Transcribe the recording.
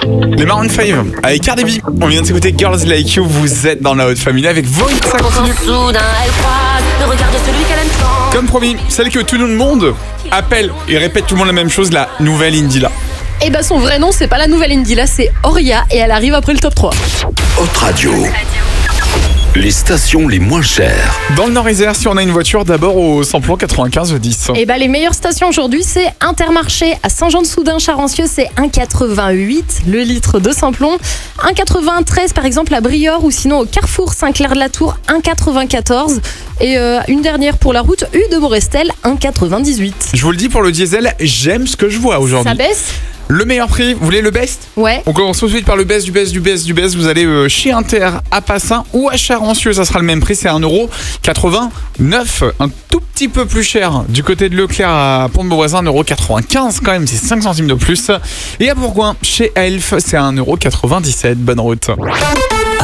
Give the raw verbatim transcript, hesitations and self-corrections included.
Les Maroon cinq avec Cardi B. On vient de s'écouter Girls Like You. Vous êtes dans la haute famille avec Void. Ça continue. Comme promis, celle que tout le monde appelle et répète tout le monde la même chose, la nouvelle Indila. Et bah son vrai nom, c'est pas la nouvelle Indila, c'est Oria et elle arrive après le top trois. Haute Radio. Les stations les moins chères. Dans le Nord-Isère, si on a une voiture, d'abord au samplon quatre-vingt-quinze dix. Et bah les meilleures stations aujourd'hui, c'est Intermarché à Saint-Jean-de-Soudain-Charancieux, c'est un virgule quatre-vingt-huit le litre de samplon. un virgule quatre-vingt-treize par exemple à Briord ou sinon au Carrefour Saint-Clair-de-la-Tour, un virgule quatre-vingt-quatorze. Et euh, une dernière pour la route U de Morestel, un virgule quatre-vingt-dix-huit. Je vous le dis pour le diesel, j'aime ce que je vois aujourd'hui. Ça baisse ? Le meilleur prix, vous voulez le best ? Ouais. On commence tout de suite par le best du best du best du best. Vous allez euh, chez Inter à Passin ou à Charancieux, ça sera le même prix, c'est un euro quatre-vingt-neuf. Un tout petit peu plus cher du côté de Leclerc à Pont-de-Beauvoisin, un euro quatre-vingt-quinze quand même, c'est cinq centimes de plus. Et à Bourgoin, chez Elf, c'est un euro quatre-vingt-dix-sept. Bonne route.